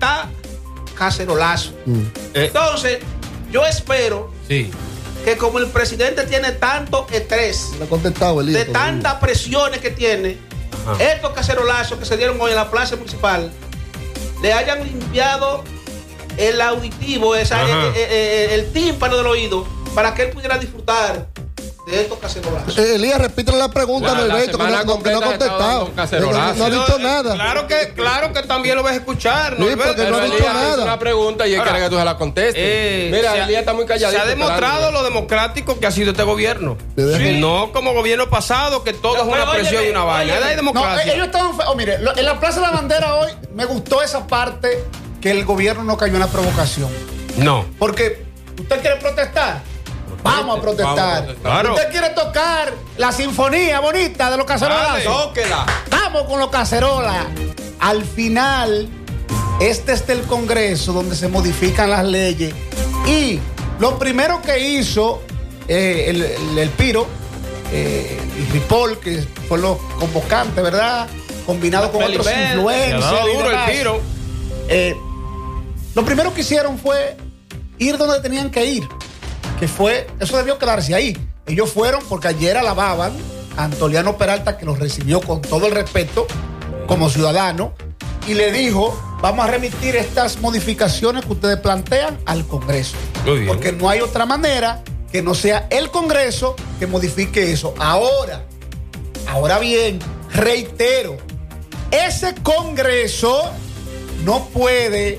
aguantar cacerolazo. Entonces, yo espero que como el presidente tiene tanto estrés, de tantas presiones que tiene, estos cacerolazos que se dieron hoy en la plaza municipal, le hayan limpiado el auditivo, el tímpano del oído, para que él pudiera disfrutar de estos cacerolazos. Elías, repítele la pregunta, Norberto, que no ha contestado. No ha dicho nada. Claro que también lo vas a escuchar, sí, porque no ha dicho nada. Es una pregunta y él quiere que tú se la contestes. Mira, Elías está muy calladito. Se ha demostrado lo democrático que ha sido este gobierno. Sí. No como gobierno pasado, que todo es una presión y una vaina. Hay democracia. Ellos estaban mire, en la Plaza de la Bandera hoy me gustó esa parte que el gobierno no cayó en la provocación. No. Porque usted quiere protestar. Vamos a protestar. Claro. Usted quiere tocar la sinfonía bonita de los cacerolas. Tóquela. Vamos con los cacerolas. Al final, este es el Congreso donde se modifican las leyes. Y lo primero que hizo el Piro y Ripoll, que fue los convocantes, ¿verdad? Combinado con otros influencers. Duro el Piro. Lo primero que hicieron fue ir donde tenían que ir. Que fue, eso debió quedarse ahí. Ellos fueron porque ayer alababan a Antoliano Peralta, que los recibió con todo el respeto como ciudadano, y le dijo: vamos a remitir estas modificaciones que ustedes plantean al Congreso. Porque no hay otra manera que no sea el Congreso que modifique eso. Ahora bien, reitero, ese Congreso no puede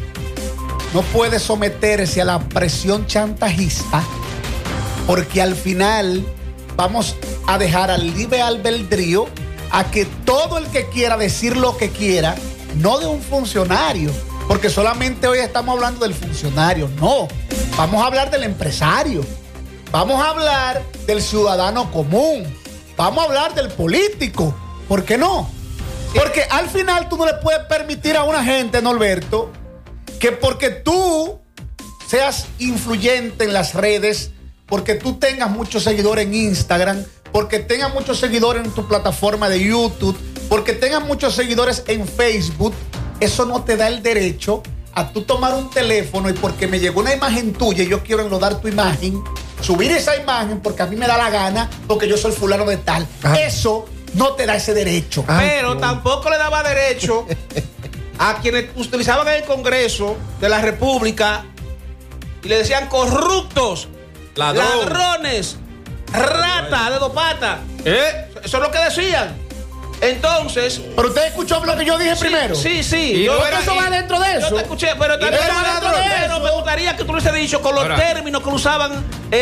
someterse a la presión chantajista, porque al final vamos a dejar al libre albedrío a que todo el que quiera decir lo que quiera, no de un funcionario, porque solamente hoy estamos hablando del funcionario, no, vamos a hablar del empresario, vamos a hablar del ciudadano común, vamos a hablar del político, ¿por qué no? Porque al final tú no le puedes permitir a una gente, Norberto, que porque tú seas influyente en las redes, porque tú tengas muchos seguidores en Instagram, porque tengas muchos seguidores en tu plataforma de YouTube, porque tengas muchos seguidores en Facebook, eso no te da el derecho a tú tomar un teléfono y porque me llegó una imagen tuya y yo quiero enlodar tu imagen, subir esa imagen porque a mí me da la gana, porque yo soy fulano de tal. Eso no te da ese derecho. Pero tampoco le daba derecho a quienes utilizaban el Congreso de la República y le decían corruptos, ladrones, ratas de dos patas. Eso es lo que decían. Entonces, pero usted escuchó lo que yo dije primero. Sí. Eso va dentro de eso. Yo te escuché, pero me gustaría que tú lo hubiese dicho con los términos que usaban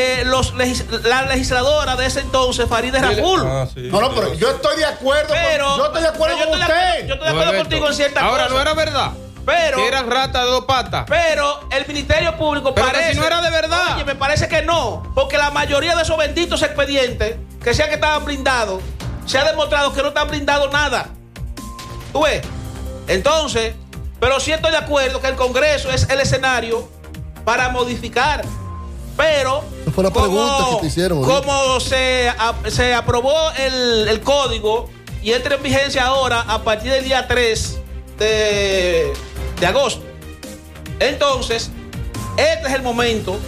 la legisladora de ese entonces, Farideh Raful. No, pero yo estoy de acuerdo. Yo estoy de acuerdo con usted. Yo estoy de acuerdo contigo en ciertas cosas. Ahora no era verdad. Pero que eran ratas de dos patas. Pero el Ministerio Público parece. Si no era de verdad. Oye, me parece que no. Porque la mayoría de esos benditos expedientes, que sean que estaban blindados, se ha demostrado que no están blindados nada. ¿Tú ves? Entonces, pero sí estoy de acuerdo que el Congreso es el escenario para modificar. Pero esa fue la pregunta que te hicieron, como se aprobó el código y entra en vigencia ahora a partir del día 3 de agosto. Entonces, este es el momento.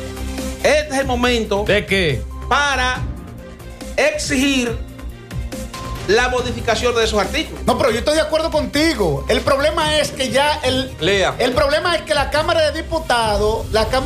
¿De qué? Para exigir la modificación de esos artículos. No, pero yo estoy de acuerdo contigo. El problema es que ya el problema es que la Cámara de Diputados,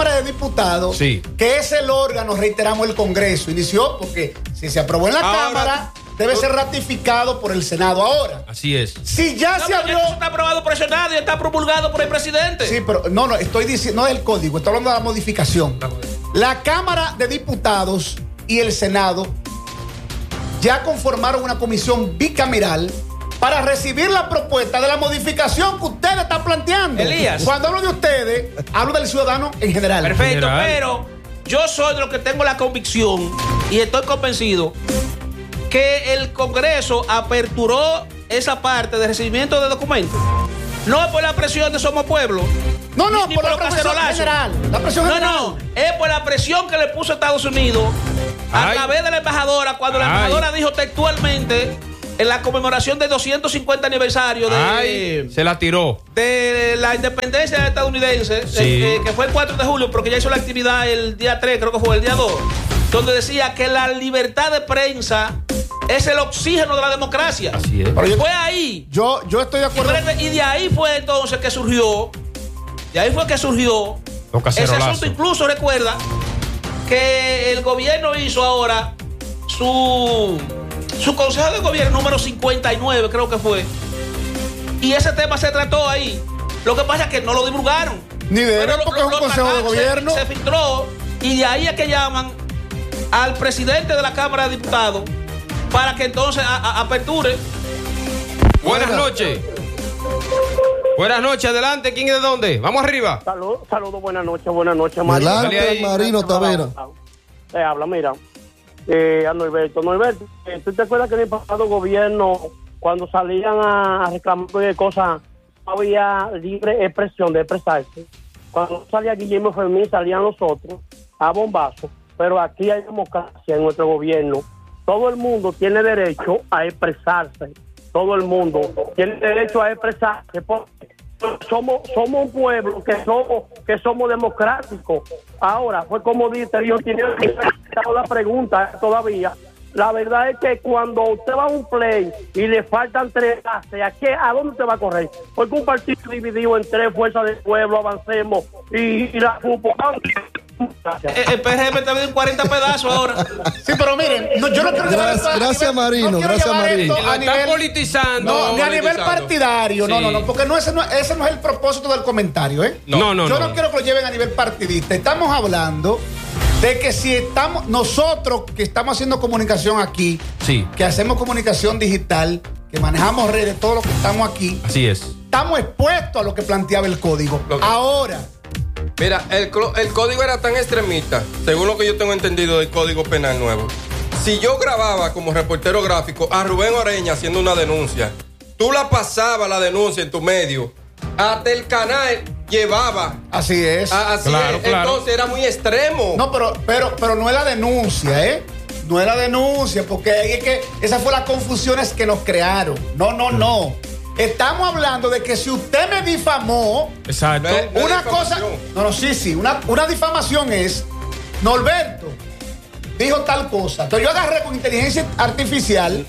sí, que es el órgano, reiteramos, el Congreso, inició porque si se aprobó en la Cámara, debe ser ratificado por el Senado ahora. Así es. Si ya se abrió. Eso está aprobado por el Senado y está promulgado por el presidente. Sí, pero no, estoy diciendo, no es el código, estoy hablando de la modificación. La Cámara de Diputados y el Senado ya conformaron una comisión bicameral para recibir la propuesta de la modificación que ustedes están planteando. Elías. Cuando hablo de ustedes, hablo del ciudadano en general. Perfecto, pero yo soy de los que tengo la convicción y estoy convencido que el Congreso aperturó esa parte de recibimiento de documentos. No es por la presión de Somos Pueblo. No, por la presión general. La presión general. No, es por la presión que le puso Estados Unidos a través de la embajadora, cuando la embajadora dijo textualmente en la conmemoración del 250 aniversario se la tiró de la independencia estadounidense, que fue el 4 de julio, porque ya hizo la actividad el día 3, creo que fue el día 2, donde decía que la libertad de prensa es el oxígeno de la democracia. Así es. Pero fue ahí. Yo estoy de acuerdo. Y de ahí fue entonces que surgió. Ese asunto. Incluso recuerda que el gobierno hizo ahora su consejo de gobierno número 59, creo que fue. Y ese tema se trató ahí. Lo que pasa es que no lo divulgaron. Ni de él, porque es un consejo de gobierno. Se filtró. Y de ahí es que llaman al presidente de la Cámara de Diputados para que entonces aperture. Buenas noches. Buenas noches, adelante. ¿Quién es de dónde? Vamos arriba. Saludos, buenas noches. Adelante, Marino Tavera. Habla, mira. A Norberto, ¿tú te acuerdas que en el pasado gobierno, cuando salían a reclamar de cosas, no había libre expresión de expresarse? Cuando salía Guillermo Fermín, salían los otros a bombazo. Pero aquí hay democracia en nuestro gobierno. Todo el mundo tiene derecho a expresarse. Todo el mundo tiene derecho a expresarse. Porque somos un pueblo que somos democráticos. Ahora, fue como dice, yo tiene la pregunta todavía. La verdad es que cuando usted va a un play y le faltan 3 clases, ¿a dónde usted va a correr? Porque un partido dividido en 3, Fuerza del Pueblo, Avancemos y la fútbol. El PRM también en 40 pedazos ahora. Sí, pero miren, yo no quiero llevar esto gracias, Marino. Gracias, Marino. Están politizando. No, ni a nivel partidario. Sí. No, porque ese no es el propósito del comentario, ¿eh? No. Yo no quiero que lo lleven a nivel partidista. Estamos hablando de que si estamos, nosotros que estamos haciendo comunicación aquí, que hacemos comunicación digital, que manejamos redes, todos los que estamos aquí, así es, estamos expuestos a lo que planteaba el código. Ahora, mira, el código era tan extremista, según lo que yo tengo entendido del Código Penal nuevo. Si yo grababa como reportero gráfico a Rubén Oreña haciendo una denuncia, tú la pasabas la denuncia en tu medio, hasta el canal llevaba. Así es. Claro. Entonces era muy extremo. No, pero no es la denuncia, ¿eh? No es la denuncia, porque ahí es que esas fueron las confusiones que nos crearon. No. Estamos hablando de que si usted me difamó, exacto, una cosa. Sí. Una difamación es, Norberto dijo tal cosa. Entonces yo agarré con inteligencia artificial.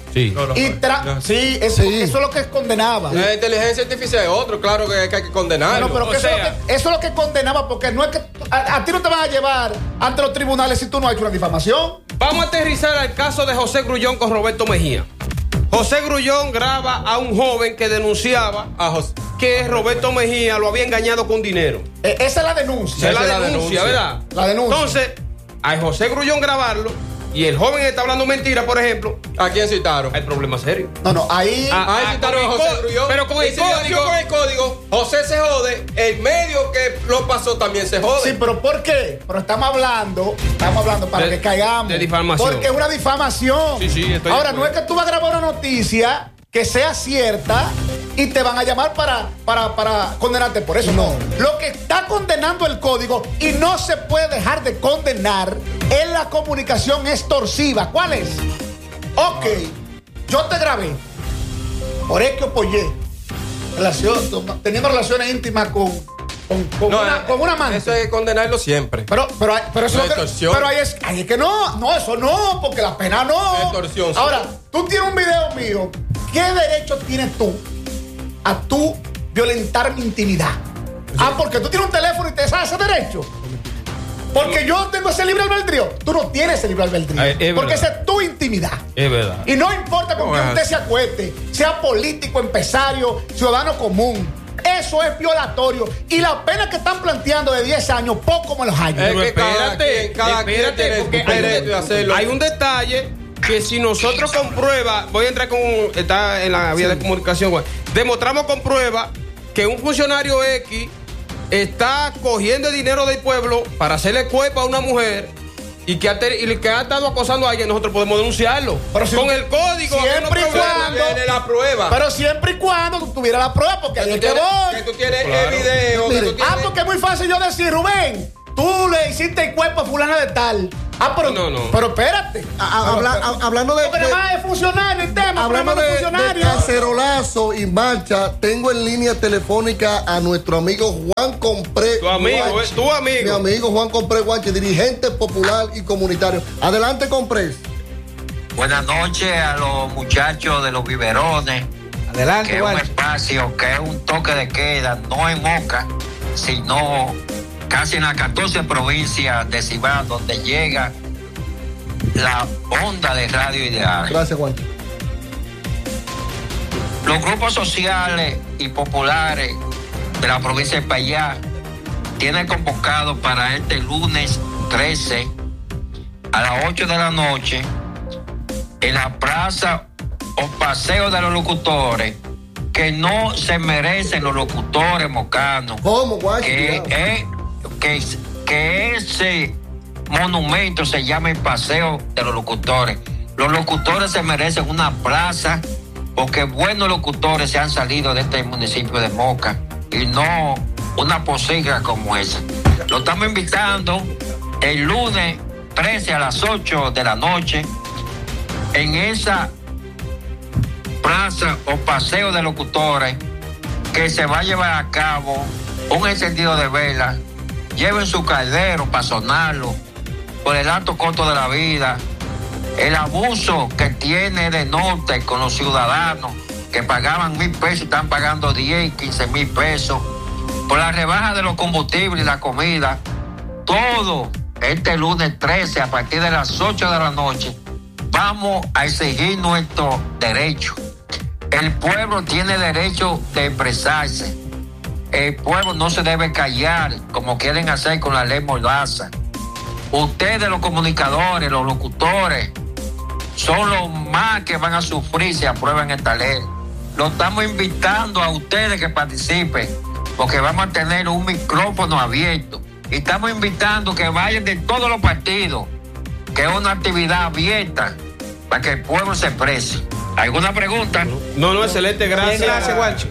Eso es lo que condenaba. La inteligencia artificial es otro, claro que hay que condenarlo. No, pero eso es lo que condenaba, porque no es que a ti no te van a llevar ante los tribunales si tú no has hecho una difamación. Vamos a aterrizar al caso de José Grullón con Roberto Mejía. José Grullón graba a un joven que denunciaba que Roberto Mejía lo había engañado con dinero. Esa es la denuncia. Esa es la denuncia, ¿verdad? La denuncia. Entonces, a José Grullón grabarlo y el joven está hablando mentira, por ejemplo. ¿A quién citaron? Hay problema serio. Ahí citaron a José Grullón. Pero con el código, José se jode, el medio que lo pasó también se jode. Sí, pero ¿por qué? Pero estamos hablando para que caigamos. De difamación. Porque es una difamación. Sí, ahora, no es que tú vas a grabar una noticia que sea cierta y te van a llamar para condenarte por eso. No. Lo que está condenando el código y no se puede dejar de condenar es la comunicación extorsiva. ¿Cuál es? Ok, yo te grabé por X o por Y, teniendo relaciones íntimas con una amante. Eso hay que condenarlo siempre. Pero ahí es que no, eso no, porque la pena no. Extorsión. Ahora, tú tienes un video mío. ¿Qué derecho tienes tú a tú violentar mi intimidad? Sí. Porque tú tienes un teléfono y te das ese derecho. Porque yo tengo ese libre albedrío. Tú no tienes ese libre albedrío. Porque esa es tu intimidad. Es verdad. Y no importa con quién usted se acueste, sea político, empresario, ciudadano común. Eso es violatorio. Y la pena que están planteando de 10 años, poco me los años. Espérate, porque hay un detalle que si nosotros con prueba, voy a entrar está en la vía de comunicación, demostramos con prueba que un funcionario X está cogiendo el dinero del pueblo para hacerle cuerpo a una mujer y que ha estado acosando a alguien, nosotros podemos denunciarlo. Pero con el código, siempre y cuando tiene la prueba. Pero siempre y cuando tú tuvieras la prueba, porque ahí es que voy. Que tú tienes el video. Porque es muy fácil yo decir, Rubén, tú le hiciste el cuerpo a fulana de tal. pero no. Pero espérate. Hablando de. Porque además es funcionario el tema. Hablando de cacerolazo y marcha, tengo en línea telefónica a nuestro amigo Juan Compré. Tu amigo. Mi amigo Juan Compré Guanche, dirigente popular y comunitario. Adelante, Compré. Buenas noches a los muchachos de los biberones. Adelante, que es un espacio, que es un toque de queda, no en Moca, sino casi en las 14 provincias de Cibao, donde llega la onda de Radio Ideal. Gracias, Juan. Los grupos sociales y populares de la provincia de Payá tienen convocado para este lunes 13 a las 8 de la noche en la plaza o paseo de los locutores, que no se merecen los locutores mocanos. ¿Cómo, guacho? Que ese monumento se llama el paseo de los locutores. Los locutores se merecen una plaza porque buenos locutores se han salido de este municipio de Moca y no una posiga como esa. Lo estamos invitando el lunes 13 a las 8 de la noche en esa plaza o paseo de locutores, que se va a llevar a cabo un encendido de vela. Lleven su caldero para sonarlo por el alto costo de la vida, el abuso que tiene de norte con los ciudadanos que pagaban 1,000 pesos y están pagando 10 y 15 mil pesos, por la rebaja de los combustibles y la comida. Todo este lunes 13 a partir de las 8 de la noche vamos a exigir nuestro derecho. El pueblo tiene derecho de expresarse. El pueblo no se debe callar como quieren hacer con la ley Mordaza. Ustedes, los comunicadores, los locutores, son los más que van a sufrir si aprueban esta ley. Lo estamos invitando a ustedes que participen, porque vamos a tener un micrófono abierto. Y estamos invitando que vayan de todos los partidos, que es una actividad abierta para que el pueblo se exprese. ¿Alguna pregunta? No, excelente, gracias. Bien, gracias, Guacho.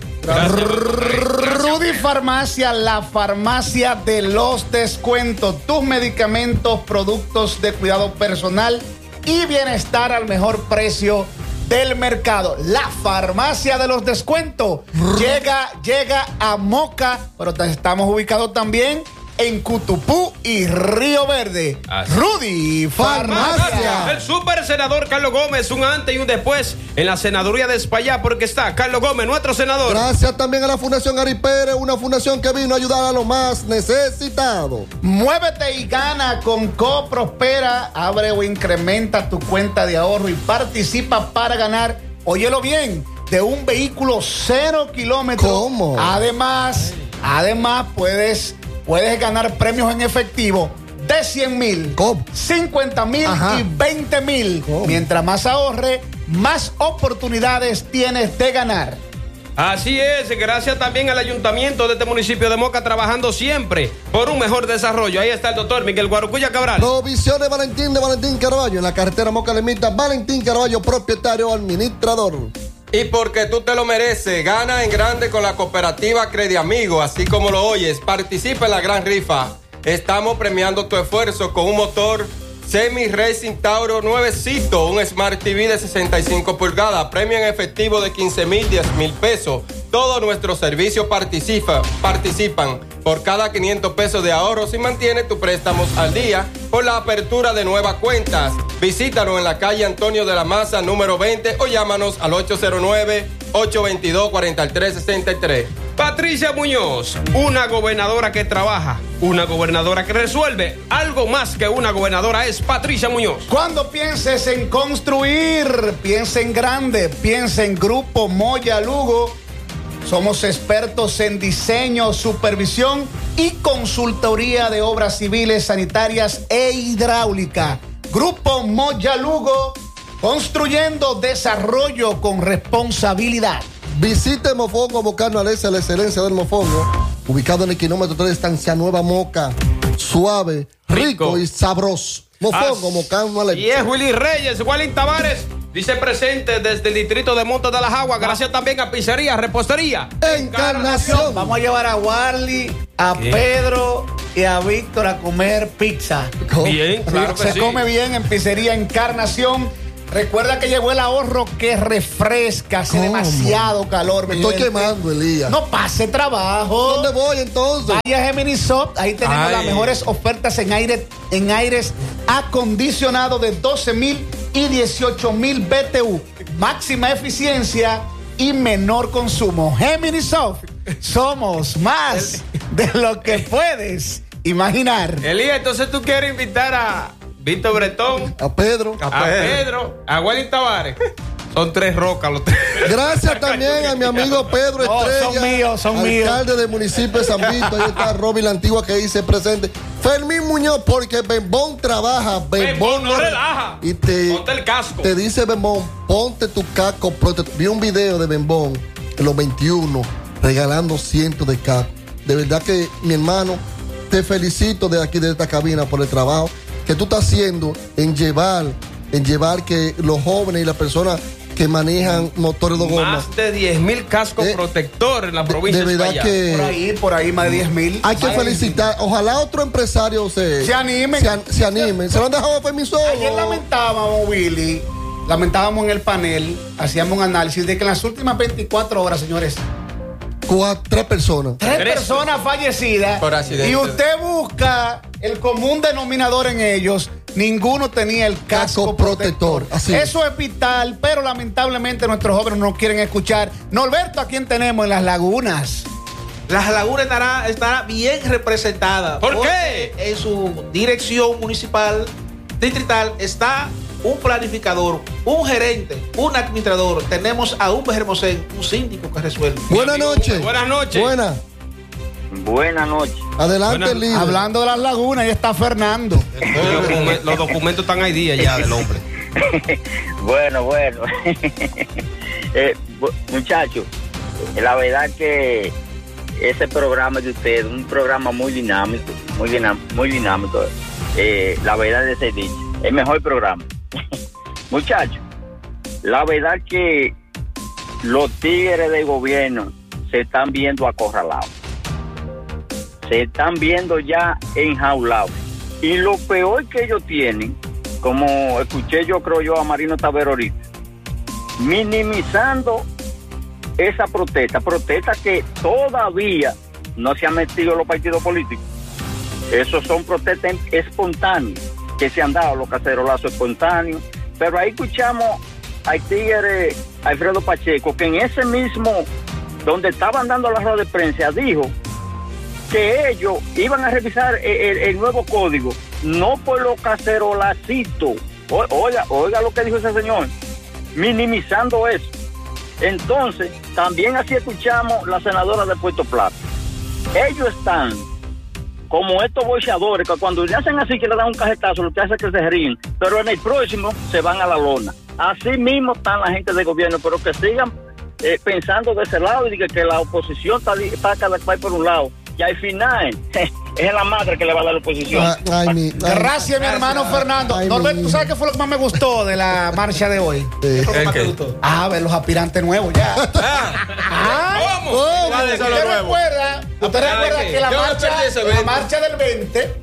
Rudy Farmacia, la farmacia de los descuentos. Tus medicamentos, productos de cuidado personal y bienestar al mejor precio del mercado. La farmacia de los descuentos llega a Moca, pero estamos ubicados también en Cutupú y Río Verde. Así. Rudy Farmacia. El super senador Carlos Gómez, un antes y un después en la senaduría de Espaillá, porque está Carlos Gómez, nuestro senador. Gracias también a la Fundación Ari Pérez, una fundación que vino a ayudar a los más necesitados. Muévete y gana con CoProspera. Abre o incrementa tu cuenta de ahorro y participa para ganar, óyelo bien, de un vehículo 0 kilómetros. ¿Cómo? Además puedes ganar premios en efectivo de 100,000, 50,000 y 20,000. Mientras más ahorre, más oportunidades tienes de ganar. Así es, gracias también al ayuntamiento de este municipio de Moca, trabajando siempre por un mejor desarrollo. Ahí está el doctor Miguel Guarocuya Cabral. Provisiones Valentín de Valentín Carballo, en la carretera Moca Lemita. Valentín Carballo, propietario, administrador. Y porque tú te lo mereces, gana en grande con la cooperativa Crediamigo, así como lo oyes, participa en la gran rifa. Estamos premiando tu esfuerzo con un motor Semi Racing Tauro nuevecito, un Smart TV de 65 pulgadas, premio en efectivo de 15,000, 10,000 pesos. Todos nuestros servicios participan. Por cada 500 pesos de ahorro, si mantienes tus préstamos al día por la apertura de nuevas cuentas. Visítanos en la calle Antonio de la Maza, número 20, o llámanos al 809-822-4363. Patricia Muñoz, una gobernadora que trabaja, una gobernadora que resuelve. Algo más que una gobernadora es Patricia Muñoz. Cuando pienses en construir, piensa en grande, piensa en Grupo Moya Lugo. Somos expertos en diseño, supervisión y consultoría de obras civiles, sanitarias e hidráulica. Grupo Moya Lugo, construyendo desarrollo con responsabilidad. Visite Mofongo Mocano Alesa, la excelencia del mofongo, ubicado en el kilómetro 3 de Estancia Nueva Moca. Suave, rico y sabroso. Mofongo Mocano Alesa. Y es Willy Reyes, Wally Tavares, dice presente desde el distrito de Montes de las Aguas. Gracias también a Pizzería, Repostería Encarnación. Vamos a llevar a Warly, a Pedro y a Víctor a comer pizza. Bien, claro que se come bien en Pizzería Encarnación. Recuerda que llegó el ahorro que refresca, hace demasiado calor. Me estoy quemando, Elías. No pase trabajo. ¿Dónde voy entonces? Vaya a Gemini Soft, ahí tenemos las mejores ofertas en aires acondicionados de 12,000 y 18,000 BTU. Máxima eficiencia y menor consumo. Gemini Soft, somos más de lo que puedes imaginar. Elías, entonces tú quieres invitar a Víctor Bretón, a Pedro, a Wally Tavares. Son 3 rocas los 3. Gracias también a mi amigo Pedro Estrella, son míos. Alcalde del municipio de San Vito. Ahí está Robin la Antigua que dice presente. Fermín Muñoz, porque Bembón trabaja. Bembón no relaja. Y ponte el casco. Te dice Bembón, ponte tu casco. Vi un video de Bembón en los 21 regalando cientos de cascos. De verdad que, mi hermano, te felicito de aquí, de esta cabina, por el trabajo que tú estás haciendo en llevar que los jóvenes y las personas que manejan motores de goma. Más de 10,000 cascos protectores en la provincia de verdad que por ahí más de 10,000. Hay que felicitar. Ojalá otro empresario se animen. Se animen. Se lo han dejado permiso. Ayer lamentábamos en el panel, hacíamos un análisis de que en las últimas 24 horas, señores, 3 personas. 3 personas fallecidas. Por accidente. Y usted busca el común denominador en ellos. Ninguno tenía el casco protector. Eso es vital, pero lamentablemente nuestros jóvenes no quieren escuchar. Norberto, ¿a quién tenemos en Las Lagunas? Las Lagunas estará bien representada. ¿Por qué? En su dirección municipal distrital está un planificador, un gerente, un administrador. Tenemos a un Hermosén, un síndico que resuelve. Buenas noches. Buenas noches. Buenas noches. Adelante, líder. Hablando de Las Lagunas, ahí está Fernando. Los documentos están ahí día ya del hombre. Bueno. Muchachos, la verdad que ese programa de ustedes, un programa muy dinámico, la verdad de ser dicho, el mejor programa. Muchachos, la verdad que los tigres del gobierno se están viendo acorralados. Se están viendo ya enjaulados. Y lo peor que ellos tienen, como escuché yo a Marino Tavera ahorita, minimizando esa protesta que todavía no se han metido los partidos políticos. Esos son protestas espontáneas que se han dado, los cacerolazos espontáneos. Pero ahí escuchamos al tigre Alfredo Pacheco, que en ese mismo, donde estaban dando la rueda de prensa, dijo que ellos iban a revisar el nuevo código, no por los cacerolacitos. Oiga lo que dijo ese señor, minimizando eso. Entonces, también así escuchamos la senadora de Puerto Plata. Ellos están como estos boxeadores que cuando le hacen así, que le dan un cajetazo, lo que hace es que se ríen, pero en el próximo se van a la lona. Así mismo están la gente del gobierno, pero que sigan pensando de ese lado y digan que la oposición está cada cual por un lado. Y al final es la madre que le va a dar la oposición. Gracias, mi hermano Fernando. Norberto, ¿tú sabes qué fue lo que más me gustó de la marcha de hoy? ¿Qué fue lo que más te gustó? Ver los aspirantes nuevos ya. ¿Cómo? ¿Usted recuerda que la marcha del 20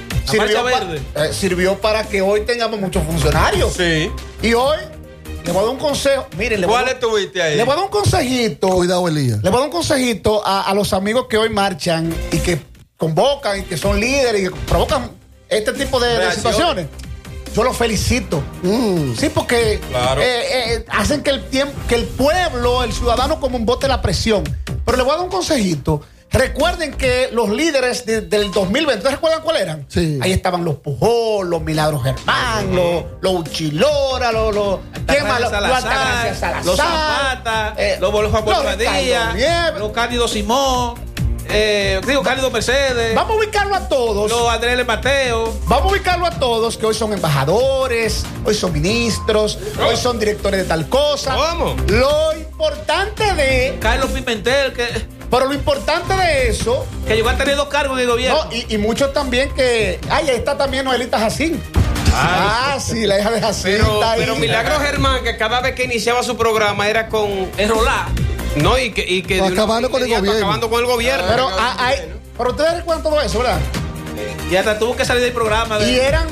sirvió para que hoy tengamos muchos funcionarios? Sí. Y hoy le voy a dar un consejo. Miren, ¿cuál estuviste ahí? Le voy a dar un consejito. Cuidado, Elías. Le voy a dar un consejito a los amigos que hoy marchan y que convocan y que son líderes y que provocan este tipo de situaciones. Yo los felicito. Sí, porque hacen que el pueblo, el ciudadano común vote la presión. Pero le voy a dar un consejito. Recuerden que los líderes del 2020, ¿ustedes recuerdan cuáles eran? Sí. Ahí estaban los Pujol, los Milagros Germán, los Uchilora, los Salazar, los Zapata, los Juan Bobadilla, los Cándido Simón, Cándido Mercedes. Vamos a ubicarlo a todos. Los Andrés Mateo. Vamos a ubicarlo a todos, que hoy son embajadores, hoy son ministros, hoy son directores de tal cosa. ¿Cómo? Lo importante de Carlos Pimentel, pero lo importante de eso, que llegó a tener 2 cargos en el gobierno. No, y muchos también que. Ahí está también Noelita Jacín. Sí, la hija de Jacín. Pero Milagro Germán, que cada vez que iniciaba su programa era con enrolar. No, y que acabando con el gobierno. Acabando con el gobierno. Pero ustedes recuerdan todo eso, ¿verdad? Y hasta tuvo que salir del programa. Y eran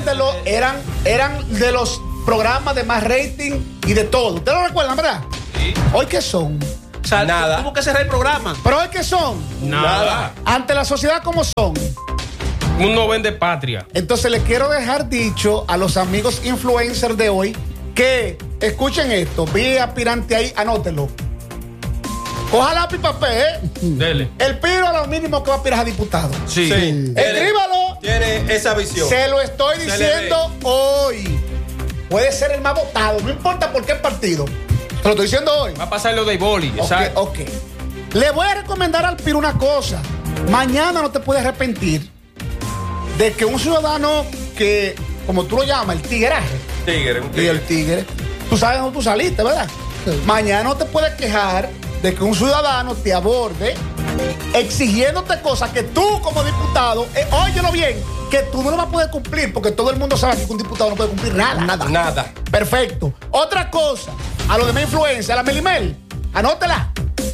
de los programas de más rating y de todo. ¿Ustedes lo recuerdan, verdad? Sí. ¿Hoy qué son? Nada. Tuvo que cerrar el programa. ¿Pero hoy qué son? Nada. Ante la sociedad, ¿cómo son? Uno vende patria. Entonces le quiero dejar dicho a los amigos influencers de hoy que escuchen esto. Vi aspirante ahí, anótelo. Coja lápiz y papel, Dele. El Piro a lo mínimo que va a aspirar a diputado. Sí. Escríbalo. Tiene esa visión. Se lo estoy diciendo hoy. Puede ser el más votado, no importa por qué partido. Te lo estoy diciendo hoy. Va a pasar lo de boli. Ok. Le voy a recomendar al Piro una cosa. Mañana no te puedes arrepentir de que un ciudadano que, como tú lo llamas, el tigueraje. Y el tigre. Tú sabes dónde tú saliste, ¿verdad? Sí. Mañana no te puedes quejar de que un ciudadano te aborde exigiéndote cosas que tú como diputado, óyelo bien, que tú no lo vas a poder cumplir, porque todo el mundo sabe que un diputado no puede cumplir nada. Perfecto. Otra cosa, a los demás influencers, a la Melimel, anótela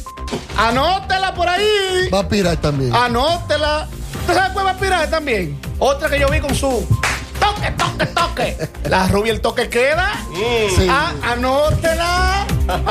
por ahí. Va a aspirar también. Anótela. ¿Usted sabe cuál va a aspirar también? Otra que yo vi con su toque. La rubia, el toque queda. Sí. Anótela.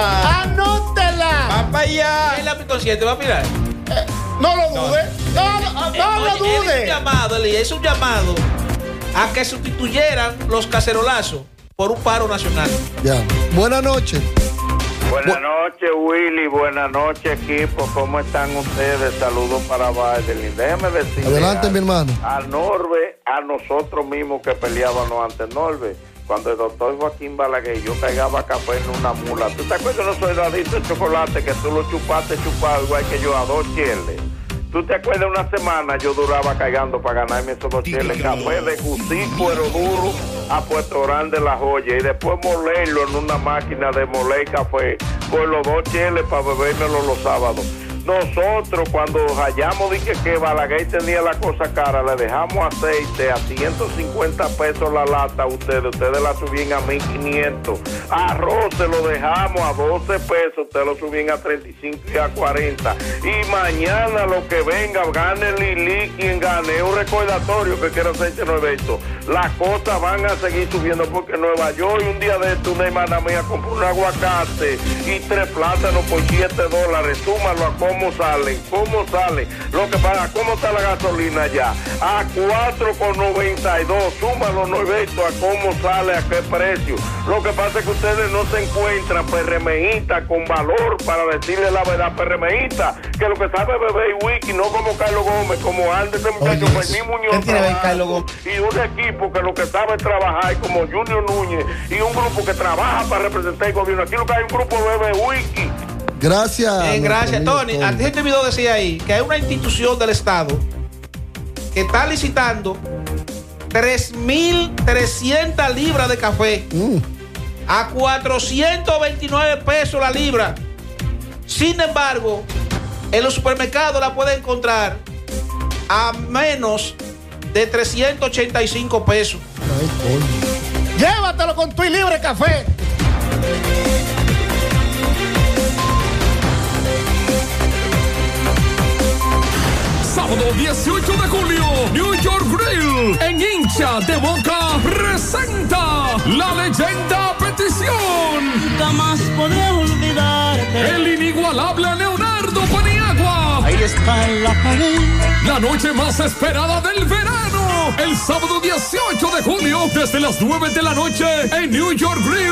Va para allá. ¿Es la consciente? ¿Va a mirar? No lo dude. No lo dude. Es un llamado a que sustituyeran los cacerolazos por un paro nacional. Ya. Buenas noches. Buenas noches, Willy. Buenas noches, equipo. ¿Cómo están ustedes? Saludos para Valdelín. Déjeme decirle. Adelante, mi hermano. A Norbe, a nosotros mismos que peleábamos ante Norbe. Cuando el doctor Joaquín Balaguer yo cargaba café en una mula. ¿Tú te acuerdas de los soldaditos de chocolate que tú lo chupaste igual que yo a 2 cheles? ¿Tú te acuerdas una semana yo duraba cargando para ganarme esos 2 cheles? Café de Gusí, Cuero Duro, a Puerto Grande, La Joya. Y después molerlo en una máquina de moler café con los 2 cheles para bebérmelo los sábados. Nosotros cuando hallamos dije que Balaguer tenía la cosa cara, le dejamos aceite a 150 pesos la lata a ustedes la subían a 1.500. Arroz se lo dejamos a 12 pesos, ustedes lo subían a 35 y a 40. Y mañana lo que venga, gane Lili quien gane. Un recordatorio que quiero hacer Norberto. Las cosas van a seguir subiendo porque en Nueva York un día de esto una hermana mía compró un aguacate y 3 plátanos por $7. Súmalo a cómo sale. Lo que pasa, ¿cómo está la gasolina ya? A 4,92. Súmalo, Norberto, a cómo sale, a qué precio. Lo que pasa es que ustedes no se encuentran PRMistas con valor para decirle la verdad. PRMistas, que lo que sabe beber y wiki, no como Carlos Gómez, como ande ese muchacho Fermín Muñoz. Y un equipo que lo que sabe trabajar, como Junior Núñez, y un grupo que trabaja para representar el gobierno. Aquí lo que hay un grupo bebe wiki. Gracias. Gracias, Tony. Antes este video decía ahí que hay una institución del Estado que está licitando 3.300 libras de café a 429 pesos la libra. Sin embargo, en los supermercados la puede encontrar a menos de 385 pesos. Llévatelo con tu libre café. Sábado 18 de julio, New York Grill, en Hincha de Boca, presenta la leyenda Petición. Nunca más podré olvidarte. El inigualable Leonardo Paniagua. Ahí está en la pared. La noche más esperada del verano. El sábado 18 de julio, desde las 9 de la noche, en New York Grill.